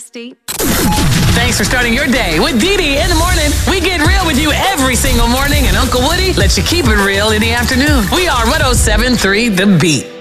State. Thanks for starting your day with Dee Dee in the morning. We get real with you every single morning, and Uncle Woody lets you keep it real in the afternoon. We are 107.3 The Beat.